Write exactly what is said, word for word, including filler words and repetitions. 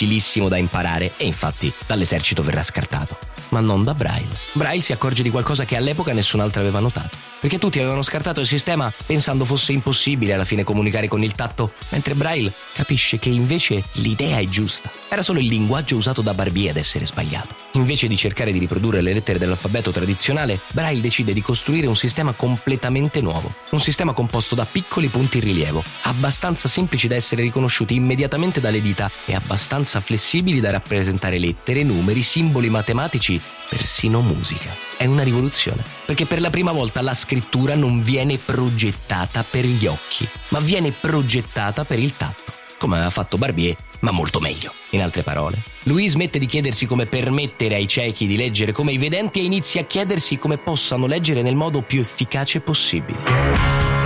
difficilissimo da imparare e infatti dall'esercito verrà scartato. Ma non da Braille. Braille si accorge di qualcosa che all'epoca nessun altro aveva notato, perché tutti avevano scartato il sistema pensando fosse impossibile alla fine comunicare con il tatto, mentre Braille capisce che invece l'idea è giusta. Era solo il linguaggio usato da Barbier ad essere sbagliato. Invece di cercare di riprodurre le lettere dell'alfabeto tradizionale, Braille decide di costruire un sistema completamente nuovo, un sistema composto da piccoli punti in rilievo, abbastanza semplici da essere riconosciuti immediatamente dalle dita e abbastanza flessibili da rappresentare lettere, numeri, simboli matematici, persino musica. È una rivoluzione, perché per la prima volta la scrittura non viene progettata per gli occhi, ma viene progettata per il tatto, come aveva fatto Barbier, ma molto meglio. In altre parole, lui smette di chiedersi come permettere ai ciechi di leggere come i vedenti e inizia a chiedersi come possano leggere nel modo più efficace possibile.